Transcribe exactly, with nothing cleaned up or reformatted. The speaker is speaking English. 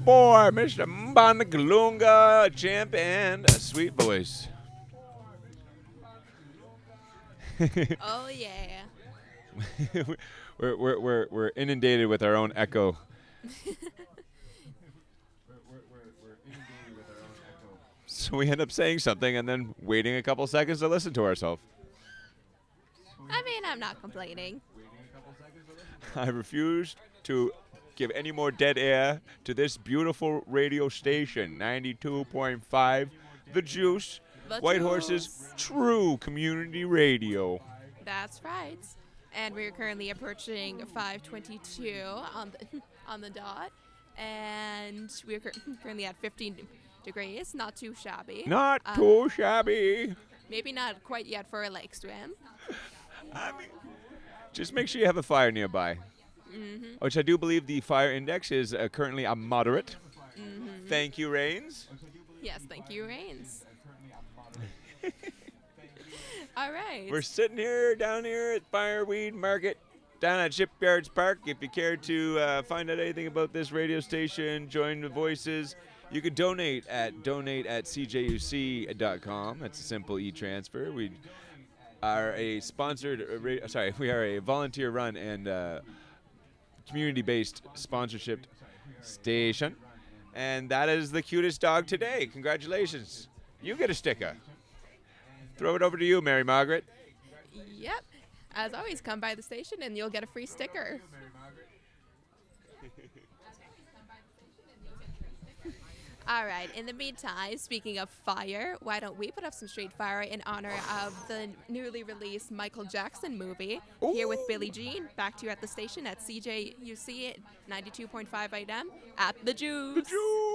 boy, Mister Mbanagalunga, a champ and a sweet voice. Oh yeah. we're, we're, we're, we're inundated with our own echo. So we end up saying something and then waiting a couple seconds to listen to ourselves. I mean, I'm not complaining. I refuse to give any more dead air to this beautiful radio station, ninety-two point five, The Juice, The White Horse's Juice. true community radio. That's right. And we're currently approaching five twenty-two on the on the dot, and we're cur- currently at fifteen degrees. Not too shabby. Not Uh, too shabby. Maybe not quite yet for a lake swim. I mean, just make sure you have a fire nearby. Mm-hmm. Which I do believe the fire index is uh, currently a moderate. Mm-hmm. Thank you, Rains. Yes, thank you, Rains. All right. We're sitting here down here at Fireweed Market down at Shipyards Park. If you care to uh, find out anything about this radio station, join the voices, you can donate at donate at c j u c dot com. That's a simple e-transfer. We are a sponsored, uh, ra- sorry, we are a volunteer-run and uh, community-based sponsorship station. And that is the cutest dog today. Congratulations. You get a sticker. Throw it over to you, Mary Margaret. Yep. As always, come by the station and you'll get a free sticker. All right. In the meantime, speaking of fire, why don't we put up some Street Fire in honor of the newly released Michael Jackson movie? Here with Billie Jean. Back to you at the station at C J U C ninety-two point five A M at The Juice. The Juice!